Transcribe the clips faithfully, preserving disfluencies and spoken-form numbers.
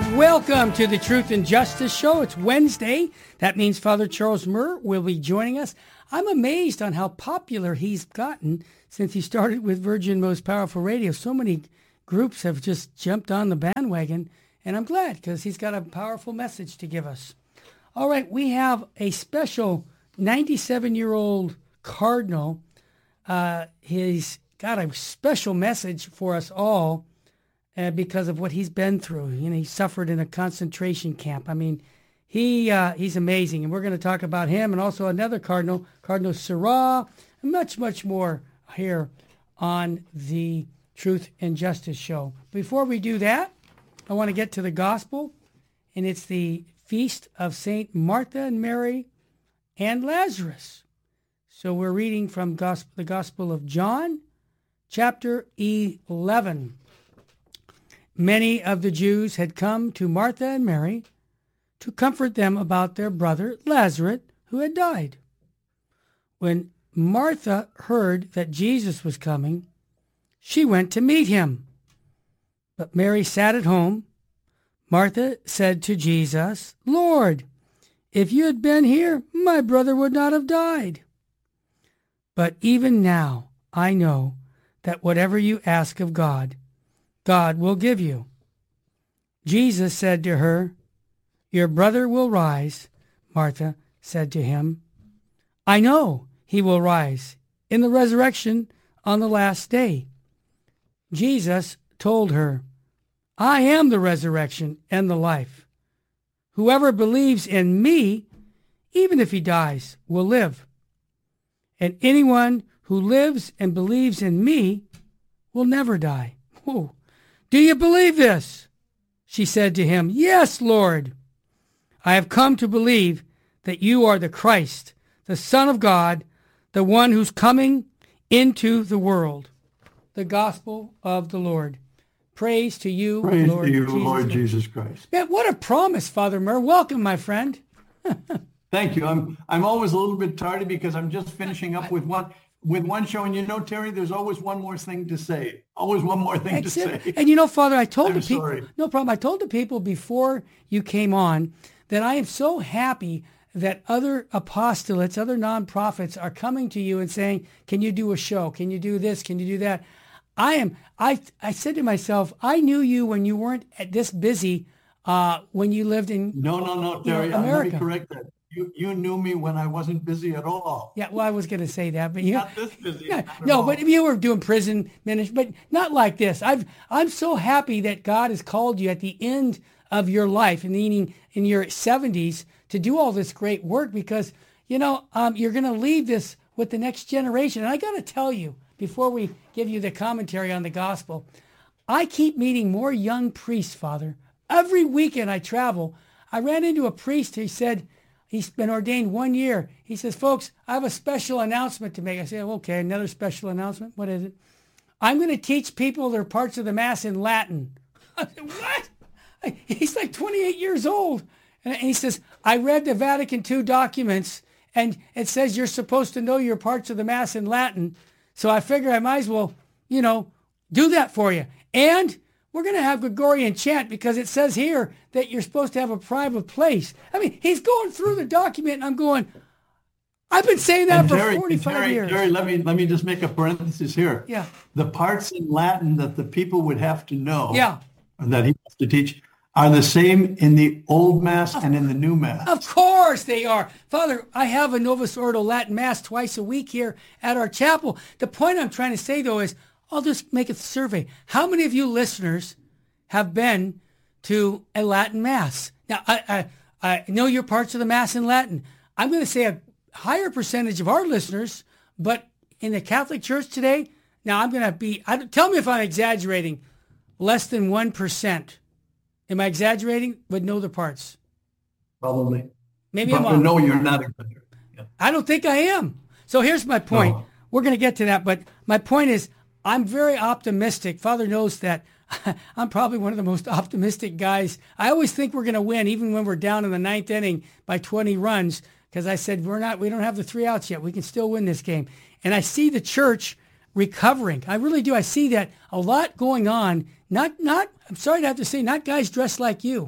Welcome to the Truth and Justice Show. It's Wednesday. That means Father Charles Murr will be joining us. I'm amazed on how popular he's gotten since he started with Virgin Most Powerful Radio. So many groups have just jumped on the bandwagon, and I'm glad because he's got a powerful message to give us. All right, we have a special ninety-seven-year-old cardinal. Uh, he's got a special message for us all. Uh, because of what he's been through. You know, he suffered in a concentration camp. I mean, he uh, he's amazing. And we're going to talk about him and also another cardinal, Cardinal Sarah, and much, much more here on the Truth and Justice Show. Before we do that, I want to get to the gospel, and it's the feast of Saint Martha and Mary and Lazarus. So we're reading from gospel, the Gospel of John, chapter eleven. Many of the Jews had come to Martha and Mary to comfort them about their brother Lazarus, who had died. When Martha heard that Jesus was coming, she went to meet him. But Mary sat at home. Martha said to Jesus, "Lord, if you had been here, my brother would not have died. But even now I know that whatever you ask of God, God will give you." Jesus said to her, "Your brother will rise." Martha said to him, "I know he will rise in the resurrection on the last day." Jesus told her, "I am the resurrection and the life. Whoever believes in me, even if he dies, will live. And anyone who lives and believes in me will never die." Whoa. "Do you believe this?" She said to him, "Yes, Lord. I have come to believe that you are the Christ, the Son of God, the one who's coming into the world." The Gospel of the Lord. Praise to you, Praise Lord to you, Jesus Lord Christ. Jesus Christ. Man, what a promise, Father Murr. Welcome, my friend. Thank you. I'm I'm always a little bit tardy because I'm just finishing up with one with one show, and you know, Terry, there's always one more thing to say. Always one more thing to say. And you know, Father, I told I'm the people, sorry. no problem. I told the people before you came on that I am so happy that other apostolates, other non-prophets are coming to you and saying, "Can you do a show? Can you do this? Can you do that?" I am. I I said to myself, I knew you when you weren't this busy. Uh, when you lived in No, no, no, you Terry. know, I'm America. going to correct that. You you knew me when I wasn't busy at all. Yeah, well, I was going to say that, but you Not this busy. no, not at no all. but you were doing prison ministry, but not like this. I've I'm so happy that God has called you at the end of your life, and meaning in your seventies, to do all this great work, because you know um, you're going to leave this with the next generation. And I got to tell you, before we give you the commentary on the gospel, I keep meeting more young priests, Father. Every weekend I travel, I ran into a priest. He said, he's been ordained one year. He says, "Folks, I have a special announcement to make." I said, "Okay, another special announcement. What is it?" "I'm going to teach people their parts of the Mass in Latin." I said, "What?" He's like twenty-eight years old. And he says, "I read the Vatican two documents, and it says you're supposed to know your parts of the Mass in Latin. So I figure I might as well, you know, do that for you. And we're going to have Gregorian chant because it says here that you're supposed to have a private place." I mean, he's going through the document, and I'm going, I've been saying that And for Terry, forty-five Terry, years. Terry, let me let me just make a parenthesis here. Yeah. The parts in Latin that the people would have to know, Yeah. that he has to teach, are the same in the Old Mass and in the New Mass. Of course they are. Father, I have a Novus Ordo Latin Mass twice a week here at our chapel. The point I'm trying to say, though, is I'll just make a survey. How many of you listeners have been to a Latin Mass? Now, I, I, I know your parts of the Mass in Latin. I'm going to say a higher percentage of our listeners, but in the Catholic Church today, now I'm going to be, I, tell me if I'm exaggerating, less than one percent. Am I exaggerating? Would know the parts. Probably. Maybe But I'm off. no, you're not exaggerating. Yeah. I don't think I am. So here's my point. No. We're going to get to that, but my point is I'm very optimistic. Father knows that I'm probably one of the most optimistic guys. I always think we're going to win, even when we're down in the ninth inning by twenty runs, because I said we're not. We don't have the three outs yet. We can still win this game. And I see the church recovering. I really do. I see that a lot going on. Not, not. I'm sorry to have to say, not guys dressed like you.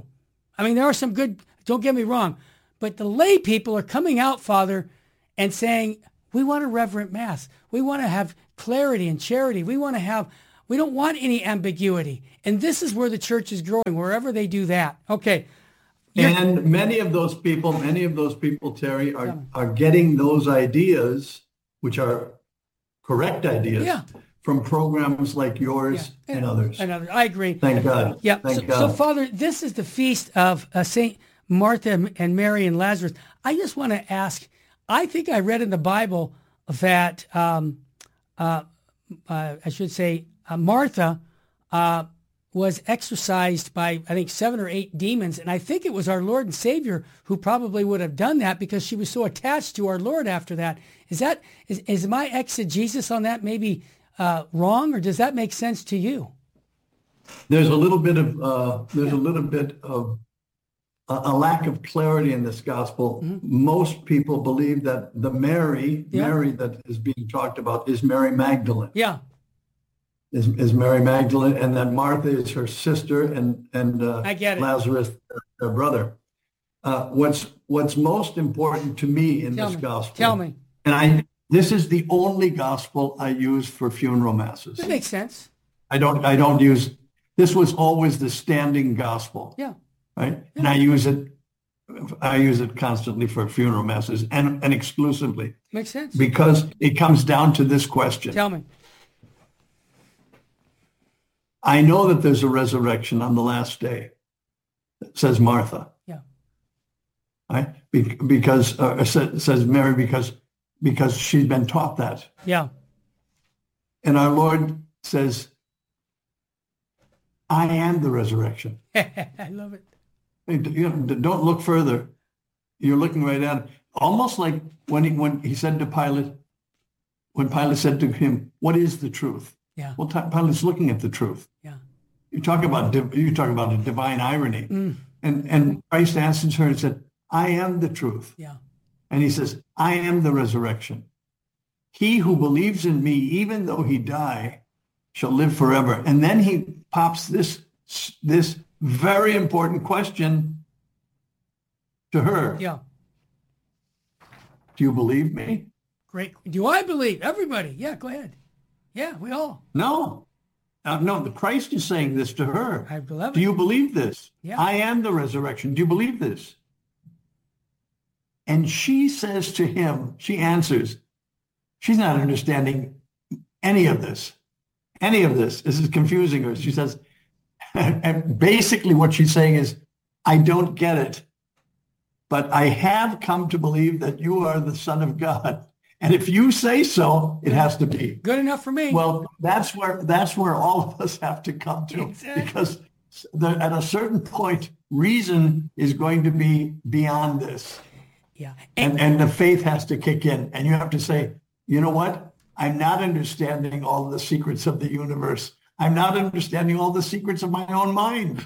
I mean, there are some good, don't get me wrong, but the lay people are coming out, Father, and saying, we want a reverent mass. We want to have clarity and charity. We want to have, we don't want any ambiguity. And this is where the church is growing, wherever they do that. Okay. You're, and many of those people, many of those people, Terry, are, are getting those ideas, which are correct ideas, yeah. from programs like yours yeah. and, and others. And others. I agree. Thank God. Yeah. Thank so, God. so, Father, this is the feast of uh, Saint Martha and Mary and Lazarus. I just want to ask, I think I read in the Bible that, um, uh, uh, I should say, uh, Martha uh, was exorcised by, I think, seven or eight demons. And I think it was our Lord and Savior who probably would have done that because she was so attached to our Lord after that. Is that, is, is my exegesis on that maybe uh, wrong, or does that make sense to you? There's a little bit of, uh, there's a little bit of a, a lack of clarity in this gospel. Mm-hmm. Most people believe that the Mary, yeah. Mary that is being talked about is Mary Magdalene. Yeah. Is, is Mary Magdalene, and that Martha is her sister, and and uh, I get it. Lazarus, her brother. Uh, what's what's most important to me in Tell this me. gospel? Tell me. And I this is the only gospel I use for funeral masses. That makes sense. I don't I don't use. This was always the standing gospel. Yeah. Right. Yeah. And I use it. I use it constantly for funeral masses, and and exclusively. Makes sense. Because it comes down to this question. Tell me. I know that there's a resurrection on the last day, says Martha. Yeah. Right? Be- because, uh, says Mary, because, because she's been taught that. Yeah. And our Lord says, I am the resurrection. I love it. You know, don't look further. You're looking right at it. Almost like when he, when he said to Pilate, when Pilate said to him, what is the truth? Yeah. Well, Pilate's looking at the truth. Yeah. You talk about you talk about a divine irony, mm. and and Christ answers her and said, "I am the truth." Yeah. And he says, "I am the resurrection. He who believes in me, even though he die, shall live forever." And then he pops this this very important question to her. Yeah. Do you believe me? Great. Do I believe? Everybody. Yeah. Go ahead. Yeah, we all. No. Uh, no, the Christ is saying this to her. I believe. Do you believe this? Yeah. I am the resurrection. Do you believe this? And she says to him, she answers, she's not understanding any of this. Any of this. This is confusing her. She says, and basically what she's saying is, I don't get it, but I have come to believe that you are the Son of God. And if you say so, it has to be. Good enough for me. Well, that's where that's where all of us have to come to. Exactly. Because the, at a certain point, reason is going to be beyond this. Yeah. And, and, and the faith has to kick in. And you have to say, you know what? I'm not understanding all the secrets of the universe. I'm not understanding all the secrets of my own mind.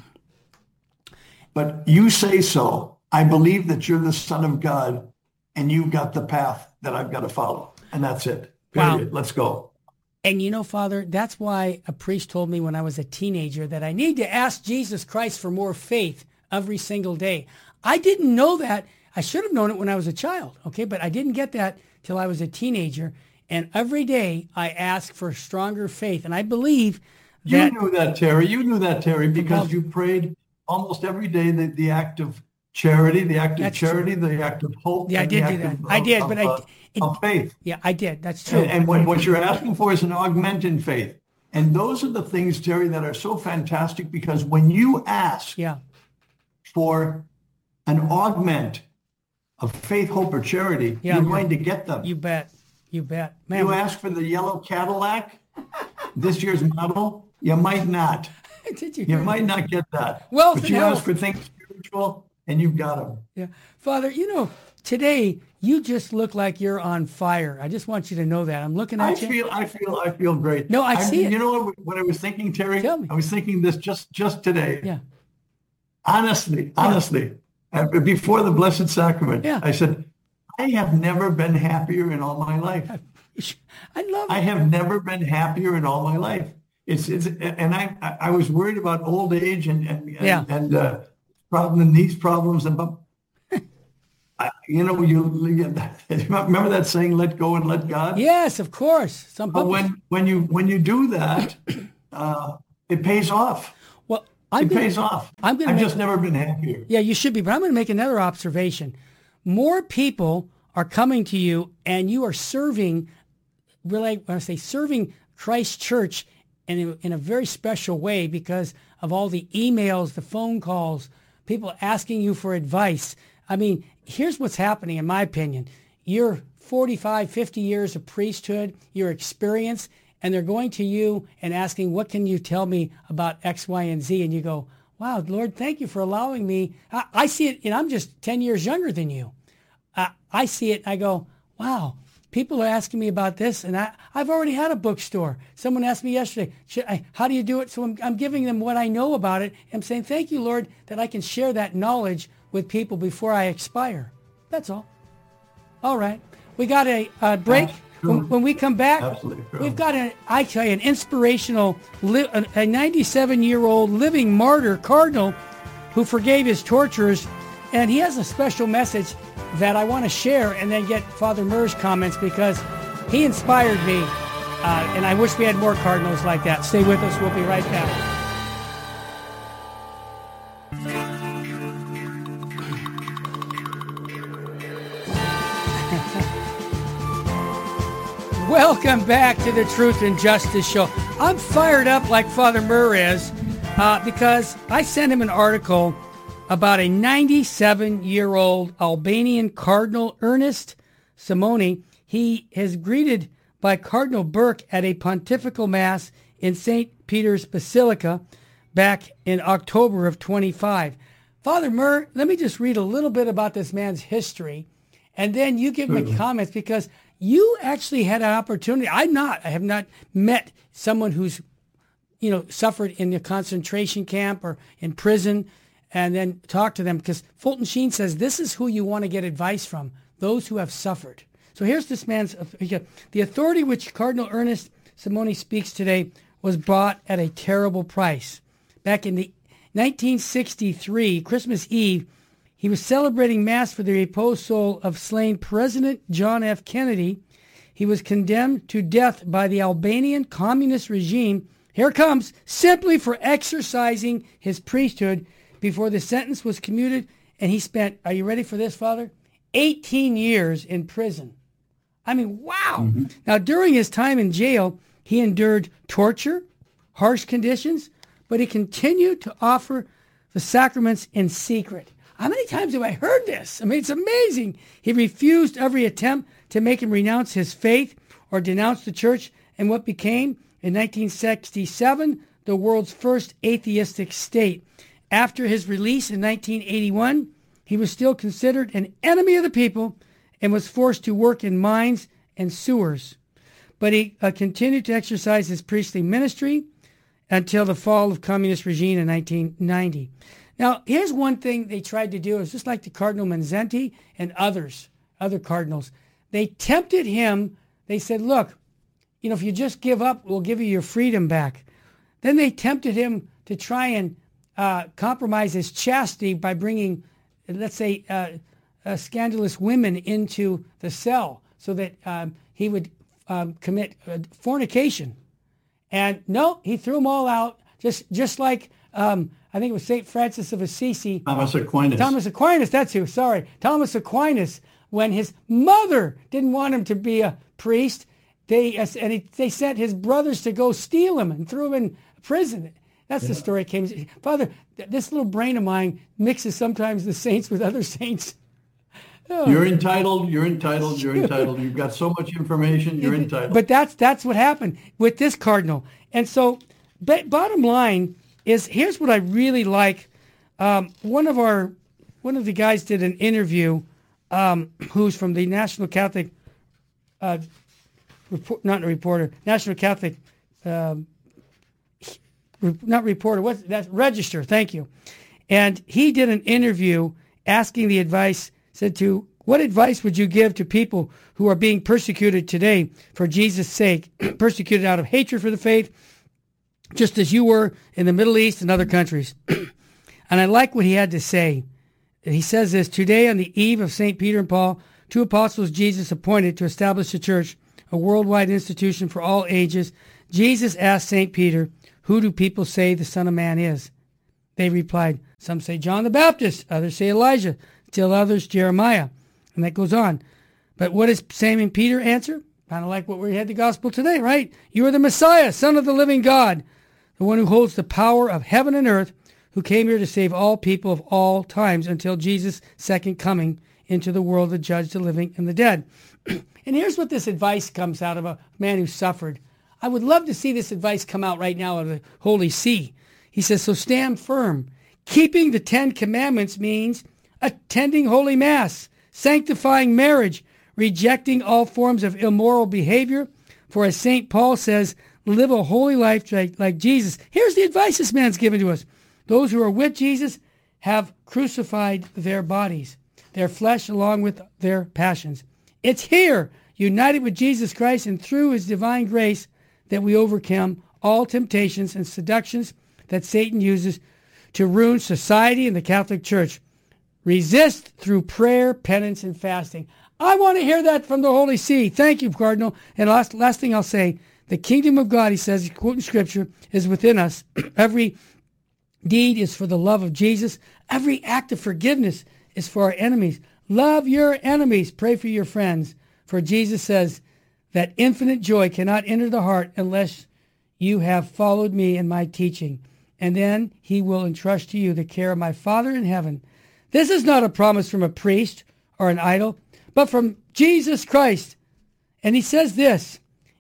But you say so. I believe that you're the Son of God, and you've got the path that I've got to follow. And that's it. Period. Wow. Let's go. And you know, Father, that's why a priest told me when I was a teenager that I need to ask Jesus Christ for more faith every single day. I didn't know that. I should have known it when I was a child, okay? But I didn't get that till I was a teenager. And every day I ask for stronger faith. And I believe that... You knew that, Terry. You knew that, Terry, because you prayed almost every day the, the act of charity, the act of That's charity, true. the act of hope. Yeah, I did do that. Of, I did, of, but of, I... It, of faith. Yeah, I did. That's true. And, and what, what you're asking for is an augment in faith. And those are the things, Terry, that are so fantastic, because when you ask yeah. for an augment of faith, hope, or charity, yeah, you're yeah. going to get them. You bet. You bet. Man, you ask for the yellow Cadillac, this year's model, you might not. Did you? You might not get that. Wealth but you and ask health. for things spiritual, and you've got them. Yeah. Father, you know, today you just look like you're on fire. I just want you to know that. I'm looking at I you. feel, I feel, I feel great. No, I I'm- see it. You know what, what I was thinking, Terry? Tell me. I was thinking this just, just today. Yeah. Honestly, honestly, uh, before the Blessed Sacrament, Yeah. I said, I have never been happier in all my life. I love I it. have never been happier in all my life. It's, it's, and I, I was worried about old age and, and, and, Yeah. and uh, problem and these problems. And but, I, you know, you, you remember that saying, let go and let God? Yes, of course. Some but when, when, you, when you do that, uh, it pays off. Well, I'm it gonna, pays off. I'm gonna I've make, just never been happier. Yeah, you should be. But I'm going to make another observation. More people are coming to you, and you are serving, really, when I say serving Christ Church in a, in a very special way because of all the emails, the phone calls, people asking you for advice. I mean, here's what's happening, in my opinion. You're forty-five, fifty years of priesthood, your experience, and they're going to you and asking, what can you tell me about X, Y, and Z? And you go, wow, Lord, thank you for allowing me. I, I see it, and I'm just ten years younger than you. Uh, I see it, and I go, wow, people are asking me about this, and I, I've already had a bookstore. Someone asked me yesterday, Should I, how do you do it? So I'm, I'm giving them what I know about it. I'm saying, thank you, Lord, that I can share that knowledge with people before I expire. That's all. All right. We got a, a break. When, when we come back, we've got, an, I tell you, an inspirational, li- a ninety-seven-year-old living martyr cardinal who forgave his torturers, and he has a special message that I want to share and then get Father Murr's comments because he inspired me, uh, and I wish we had more cardinals like that. Stay with us. We'll be right back. Welcome back to the Truth and Justice Show. I'm fired up like Father Murr is uh, because I sent him an article about a ninety-seven-year-old Albanian Cardinal, Ernest Simoni. He is greeted by Cardinal Burke at a pontifical mass in Saint Peter's Basilica back in October of twenty-five. Father Murr, let me just read a little bit about this man's history, and then you give me comments because you actually had an opportunity. I'm not. I have not met someone who's, you know, suffered in the concentration camp or in prison and then talk to them because Fulton Sheen says this is who you want to get advice from, those who have suffered. So here's this man's, the authority which Cardinal Ernest Simoni speaks today was bought at a terrible price. Back in the nineteen sixty-three, Christmas Eve, he was celebrating Mass for the reposed soul of slain President John F. Kennedy. He was condemned to death by the Albanian communist regime, here it comes, simply for exercising his priesthood before the sentence was commuted, and he spent, are you ready for this, Father? eighteen years in prison. I mean, wow. Mm-hmm. Now, during his time in jail, he endured torture, harsh conditions, but he continued to offer the sacraments in secret. How many times have I heard this? I mean, it's amazing. He refused every attempt to make him renounce his faith or denounce the church in what became, in nineteen sixty-seven, the world's first atheistic state. After his release in nineteen eighty-one, he was still considered an enemy of the people and was forced to work in mines and sewers. But he uh, continued to exercise his priestly ministry until the fall of communist regime in nineteen ninety. Now, here's one thing they tried to do. It's just like the Cardinal Manzetti and others, other cardinals. They tempted him. They said, look, you know, if you just give up, we'll give you your freedom back. Then they tempted him to try and uh, compromise his chastity by bringing, let's say, uh, uh, scandalous women into the cell so that um, he would um, commit uh, fornication. And no, he threw them all out, just just like... Um, I think it was Saint Francis of Assisi. Thomas Aquinas. Thomas Aquinas, that's who, sorry. Thomas Aquinas, when his mother didn't want him to be a priest, they and he, they sent his brothers to go steal him and threw him in prison. That's yeah. the story it came. Father, this little brain of mine mixes sometimes the saints with other saints. Oh. You're entitled, you're entitled, you're entitled. You've got so much information, you're entitled. But that's that's what happened with this cardinal. And so, but bottom line is, here's what I really like. Um, one of our, one of the guys did an interview, um, who's from the National Catholic, uh, report, not a reporter, National Catholic, um, not reporter, what's that? Register. Thank you. And he did an interview asking the advice. Said to, what advice would you give to people who are being persecuted today for Jesus' sake, persecuted out of hatred for the faith, just as you were in the Middle East and other countries? And I like what he had to say. He says this, today on the eve of Saint Peter and Paul, two apostles Jesus appointed to establish the church, a worldwide institution for all ages, Jesus asked Saint Peter, who do people say the Son of Man is? They replied, some say John the Baptist, others say Elijah, still others Jeremiah. And that goes on. But what does Simon Peter answer? Kind of like what we had the gospel today, right? You are the Messiah, Son of the living God, the one who holds the power of heaven and earth, who came here to save all people of all times until Jesus' second coming into the world to judge the living and the dead. And here's what this advice comes out of a man who suffered. I would love to see this advice come out right now of the Holy See. He says, so stand firm. Keeping the Ten Commandments means attending Holy Mass, sanctifying marriage, rejecting all forms of immoral behavior. For as Saint Paul says, live a holy life like, like Jesus. Here's the advice this man's given to us. Those who are with Jesus have crucified their bodies, their flesh along with their passions. It's here, united with Jesus Christ and through his divine grace, that we overcome all temptations and seductions that Satan uses to ruin society and the Catholic Church. Resist through prayer, penance, and fasting. I want to hear that from the Holy See. Thank you, Cardinal. And last, last thing I'll say, the kingdom of God, he says, quoting Scripture, is within us. Every deed is for the love of Jesus. Every act of forgiveness is for our enemies. Love your enemies. Pray for your friends. For Jesus says that infinite joy cannot enter the heart unless you have followed me in my teaching. And then he will entrust to you the care of my Father in heaven. This is not a promise from a priest or an idol, but from Jesus Christ. And he says this,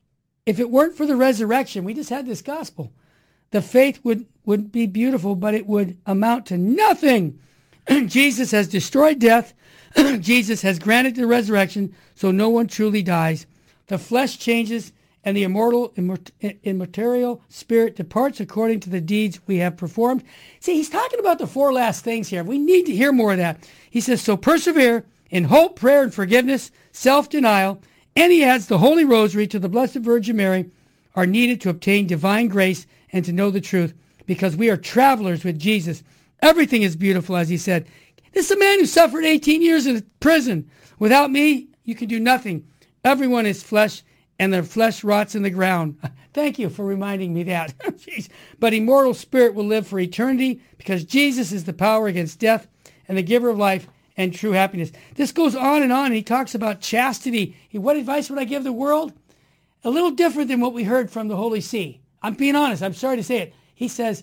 if it weren't for the resurrection, we just had this gospel, the faith would, would be beautiful, but it would amount to nothing. Jesus has destroyed death. Jesus has granted the resurrection, so no one truly dies. The flesh changes, and the immortal, immaterial spirit departs according to the deeds we have performed. See, he's talking about the four last things here. We need to hear more of that. He says, so persevere in hope, prayer, and forgiveness, self-denial, and he adds the Holy Rosary to the Blessed Virgin Mary are needed to obtain divine grace and to know the truth, because we are travelers with Jesus. Everything is beautiful, as he said. This is a man who suffered eighteen years in prison. Without me, you can do nothing. Everyone is flesh, and their flesh rots in the ground. Thank you for reminding me that. Jeez. But immortal spirit will live for eternity, because Jesus is the power against death and the giver of life and true happiness. This goes on and on, and he talks about chastity. What advice would I give the world? A little different than what we heard from the Holy See. I'm being honest. I'm sorry to say it. He says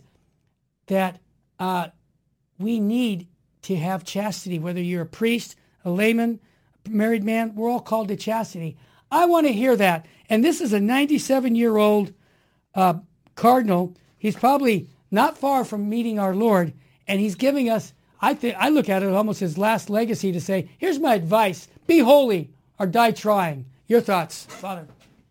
that uh, we need to have chastity, whether you're a priest, a layman, a married man, we're all called to chastity. I want to hear that. And this is a ninety-seven-year-old uh, cardinal. He's probably not far from meeting our Lord, and he's giving us, I think, I look at it almost his last legacy to say, here's my advice, be holy or die trying. Your thoughts, Father?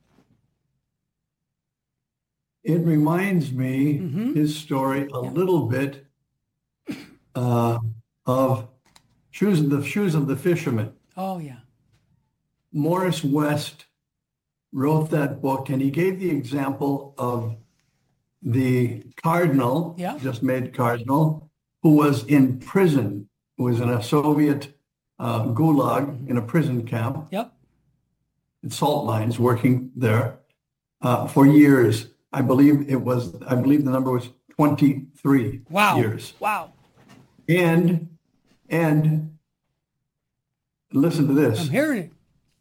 It reminds me, mm-hmm. his story, a yeah. little bit uh, of shoes of the shoes of the fisherman. Oh, yeah. Morris West wrote that book, and he gave the example of the cardinal, yeah. just made cardinal, who was in prison, who was in a Soviet uh, gulag, mm-hmm. in a prison camp, yep. in salt mines, working there uh, for years. I believe it was, I believe the number was twenty-three wow. years. Wow. And, and listen to this. I'm hearing it.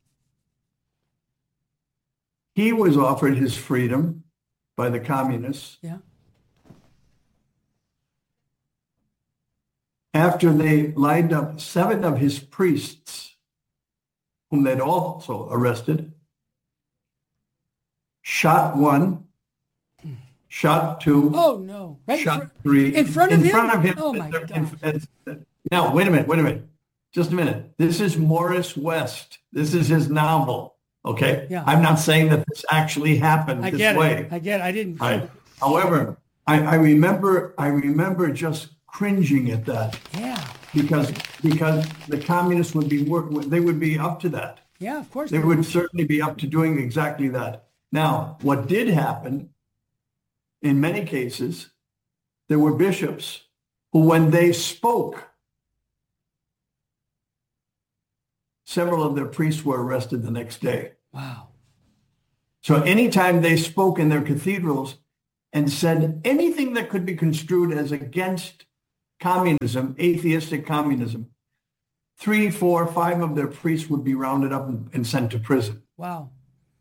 He was offered his freedom by the communists. Yeah. After they lined up seven of his priests, whom they'd also arrested, shot one, shot two, oh no, right shot in fr- three. In front of in him? Front of him. Oh my God. Now, wait a minute, wait a minute. Just a minute. This is Morris West. This is his novel. Okay? Yeah. I'm not saying that this actually happened I this get way. it. I get it. I didn't. I, however, I, I remember I remember just cringing at that. Yeah. Because because the communists would be work they would be up to that. Yeah, of course. They would certainly be up to doing exactly that. Now, what did happen, in many cases, there were bishops who, when they spoke, several of their priests were arrested the next day. Wow. So anytime they spoke in their cathedrals and said anything that could be construed as against communism, atheistic communism, three, four, five of their priests would be rounded up and, and sent to prison. Wow.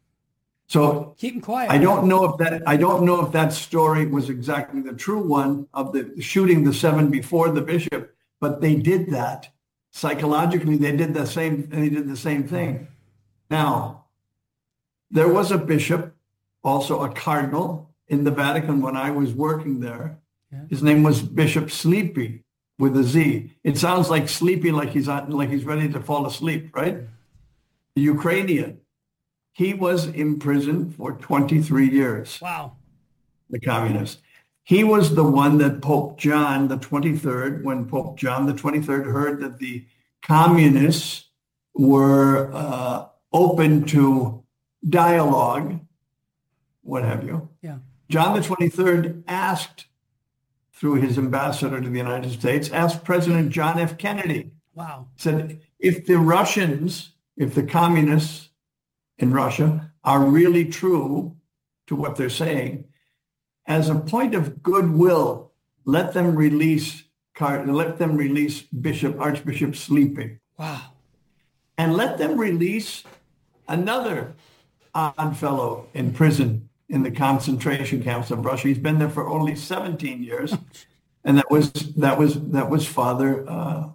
So keep them quiet. I don't know if that I don't know if that story was exactly the true one of the shooting the seven before the bishop, but they did that psychologically. They did the same. They did the same thing. Now, there was a bishop, also a cardinal, in the Vatican when I was working there. Yeah. His name was Bishop Sleepy with a Z. It sounds like sleepy, like he's on, like he's ready to fall asleep, right? The Ukrainian. He was imprisoned for twenty-three years. Wow. The communist. He was the one that Pope John the twenty-third, when Pope John the twenty-third heard that the communists were uh, open to dialogue, what have you. Yeah. John the twenty-third asked, through his ambassador to the United States, asked President John F. Kennedy. Wow. Said, if the Russians, if the communists in Russia are really true to what they're saying, as a point of goodwill, let them release let them release Bishop Archbishop Sleepy. Wow. And let them release another odd fellow in prison in the concentration camps of Russia. He's been there for only seventeen years, and that was that was that was Father. Uh,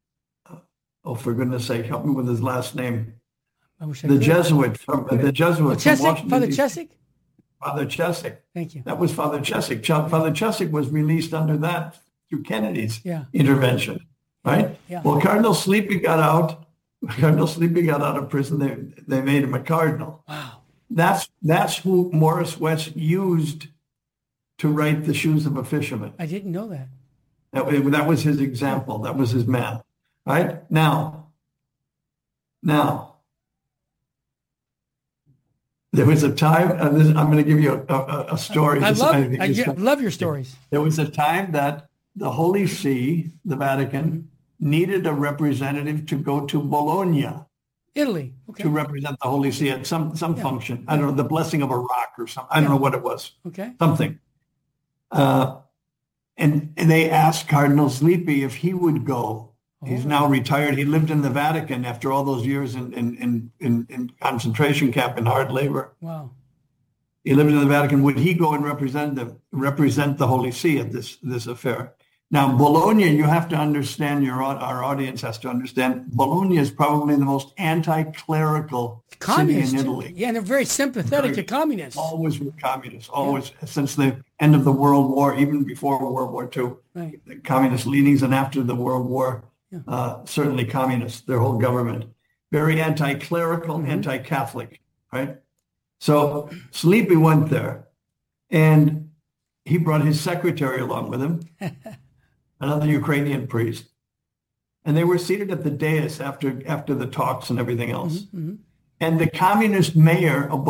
oh, for goodness' sake, help me with his last name. I wish I the could. Jesuit from uh, the Jesuit. Oh, Chesick? From Washington, Father D C Chesick? Father Chesick. Thank you. That was Father Chesick. Ch- Father Chesick was released under that through Kennedy's yeah. intervention, right? Yeah. Well, Cardinal Sleepy got out. Cardinal Sleepy got out of prison. They they made him a cardinal. Wow. That's that's who Morris West used to write The Shoes of a Fisherman. I didn't know that. That, that was his example. That was his man. Right? Now, now, there was a time, uh, this, I'm going to give you a, a, a story. I This, love, I, I, I love your stories. There was a time that the Holy See, the Vatican, needed a representative to go to Bologna. Italy. Okay. To represent the Holy See at some, some yeah. function. I don't know, the blessing of a rock or something. I don't yeah. know what it was. Okay. Something. Uh, and, and they asked Cardinal Sleepy if he would go. Oh. He's now retired. He lived in the Vatican after all those years in, in, in, in, in concentration camp and hard labor. Wow. He lived in the Vatican. Would he go and represent the, represent the Holy See at this, this affair? Now, Bologna, you have to understand, your our audience has to understand, Bologna is probably the most anti-clerical Communist, city in Italy. Yeah, and they're very sympathetic very, to communists. Always with communists, always, yeah. since the end of the World War, even before World War Two, right. the communist leanings, and after the World War, yeah. uh, certainly communists, their whole government. Very anti-clerical, mm-hmm. anti-Catholic, right? So Sleepy went there, and he brought his secretary along with him. Another Ukrainian priest. And they were seated at the dais after, after the talks and everything else. Mm-hmm, mm-hmm. And the communist mayor of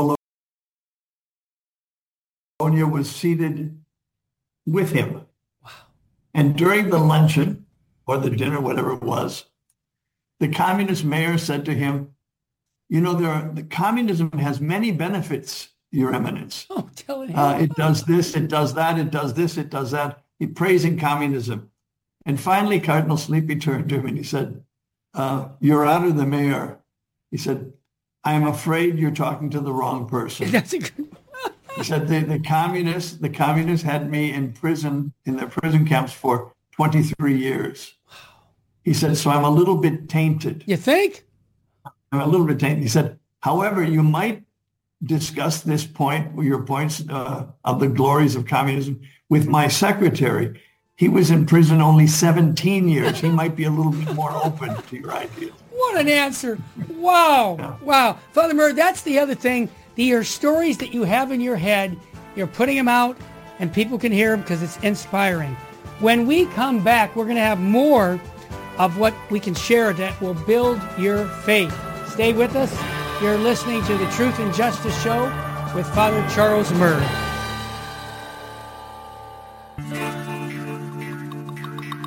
Bologna was seated with him. Wow. And during the luncheon, or the dinner, whatever it was, the communist mayor said to him, you know, there are, the communism has many benefits, Your Eminence. Oh, tell it. Uh, it does this, it does that, it does this, it does that. He praising communism. And finally, Cardinal Sleepy turned to him and he said, uh, Your Honor, the mayor, he said, I am afraid you're talking to the wrong person. That's a good He said, the, the communists, the communists had me in prison, in their prison camps for twenty-three years. He said, so I'm a little bit tainted. You think? I'm a little bit tainted. He said, however, you might discuss this point, your points uh, of the glories of communism with my secretary. He was in prison only seventeen years. He might be a little bit more open to your ideas. What an answer. Wow. Yeah. Wow. Father Murr, that's the other thing. These are stories that you have in your head. You're putting them out and people can hear them because it's inspiring. When we come back, we're going to have more of what we can share that will build your faith. Stay with us. You're listening to the Truth and Justice Show with Father Charles Murr.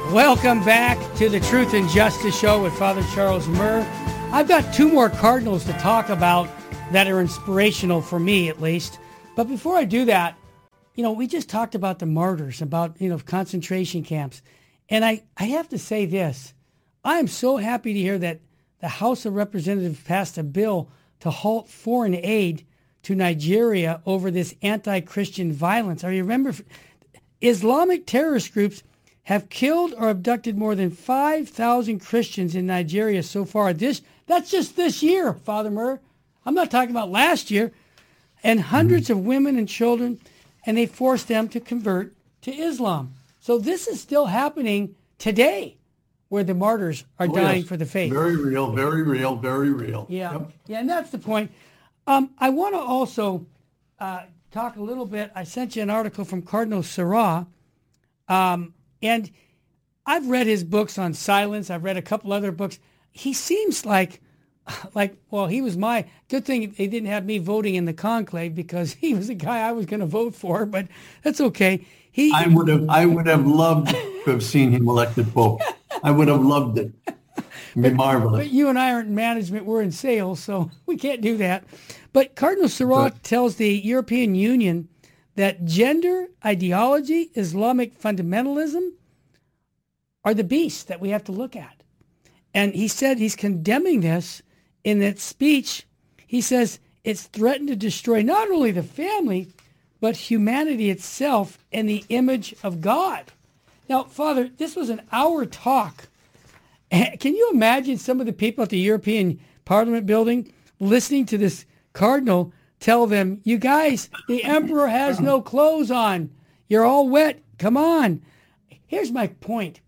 Welcome back to the Truth and Justice Show with Father Charles Murr. I've got two more cardinals to talk about that are inspirational for me, at least. But before I do that, you know, we just talked about the martyrs, about, you know, concentration camps. And I, I have to say this. I am so happy to hear that the House of Representatives passed a bill to halt foreign aid to Nigeria over this anti-Christian violence. I remember Islamic terrorist groups have killed or abducted more than five thousand Christians in Nigeria so far. This That's just this year, Father Murr. I'm not talking about last year. And hundreds mm-hmm. of women and children, and they forced them to convert to Islam. So this is still happening today, where the martyrs are oh, dying yes. for the faith. Very real, very real, very real. Yeah, yep. yeah, and that's the point. Um, I want to also uh, talk a little bit. I sent you an article from Cardinal Sarah, um, and I've read his books on silence. I've read a couple other books. He seems like, like, well, he was my, good thing they didn't have me voting in the conclave because he was the guy I was going to vote for, but that's okay. He, I would have, I would have loved to have seen him elected Pope. I would have loved it. It'd be marvelous. But you and I aren't in management, we're in sales, so we can't do that. But Cardinal Sarah but, tells the European Union that gender, ideology, Islamic fundamentalism are the beasts that we have to look at. And he said he's condemning this in that speech. He says it's threatened to destroy not only the family, but humanity itself and the image of God. Now, Father, this was an hour talk. Can you imagine some of the people at the European Parliament building listening to this cardinal tell them, you guys, the emperor has no clothes on. You're all wet. Come on. Here's my point.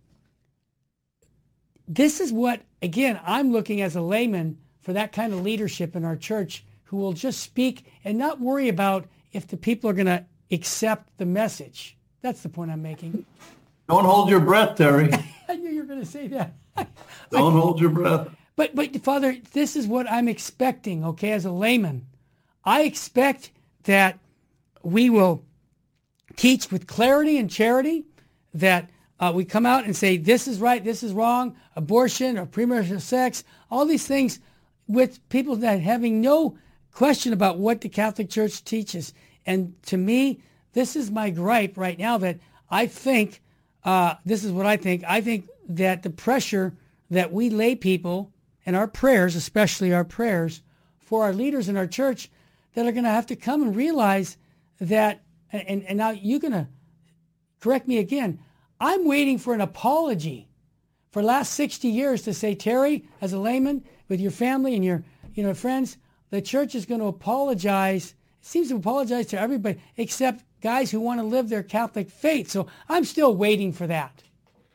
This is what, again, I'm looking as a layman for that kind of leadership in our church who will just speak and not worry about if the people are going to accept the message. That's the point I'm making. Don't hold your breath, Terry. I knew you were going to say that. Don't I, hold your breath. But, but Father, this is what I'm expecting, okay, as a layman. I expect that we will teach with clarity and charity, that uh, we come out and say, this is right, this is wrong, abortion or premarital sex, all these things with people that having no question about what the Catholic Church teaches. And to me, this is my gripe right now, that I think, uh, this is what I think, I think that the pressure that we lay people, and our prayers, especially our prayers, for our leaders in our church, that are going to have to come and realize that, and, and now you're going to correct me again, I'm waiting for an apology for the last sixty years to say, Terry, as a layman, with your family and your you know friends, the church is going to apologize. It seems to apologize to everybody except guys who want to live their Catholic faith. So I'm still waiting for that.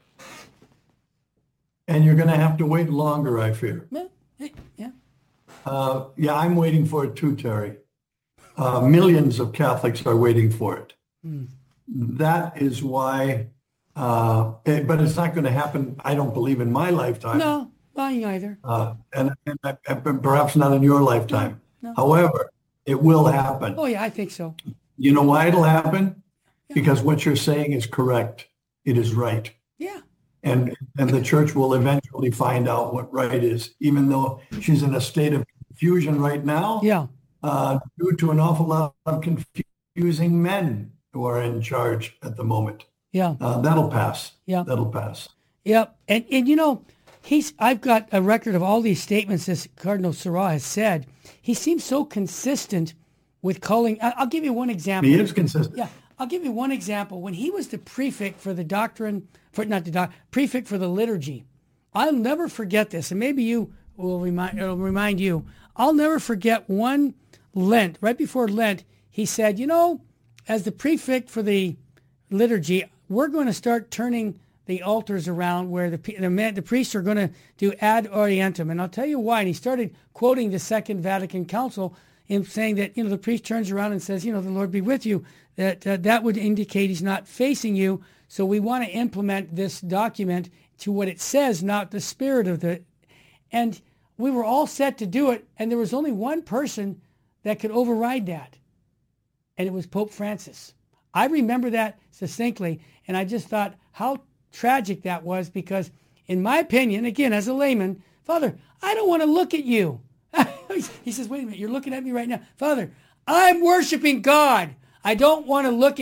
And you're going to have to wait longer, I fear. Yeah. Yeah, uh, yeah I'm waiting for it too, Terry. Uh, millions of Catholics are waiting for it. Mm. That is why, uh, it, but it's not going to happen, I don't believe, in my lifetime. No, mine either. Uh, and, and, and perhaps not in your lifetime. No, no. However, it will happen. Oh, yeah, I think so. You know why it'll happen? Yeah. Because what you're saying is correct. It is right. Yeah. And and the church will eventually find out what right is, even though she's in a state of confusion right now. Yeah. Uh, due to an awful lot of confusing men who are in charge at the moment. Yeah. Uh, that'll pass. Yeah. That'll pass. Yeah. And, and you know, he's, I've got a record of all these statements this Cardinal Sarah has said. He seems so consistent with calling. I'll give you one example. He is consistent. Yeah. I'll give you one example. When he was the prefect for the doctrine, for not the doc, prefect for the liturgy, I'll never forget this. And maybe you will remind, it'll remind you. I'll never forget one Lent, right before Lent, he said, you know, as the prefect for the liturgy, we're going to start turning the altars around where the the, man, the priests are going to do ad orientem. And I'll tell you why. And he started quoting the Second Vatican Council in saying that, you know, the priest turns around and says, you know, the Lord be with you. That uh, that would indicate he's not facing you. So we want to implement this document to what it says, not the spirit of the... And we were all set to do it. And there was only one person that could override that. And it was Pope Francis. I remember that succinctly. And I just thought, how tragic that was, because in my opinion, again, as a layman, Father, I don't want to look at you. He says, wait a minute, you're looking at me right now. Father, I'm worshiping God. I don't want to look at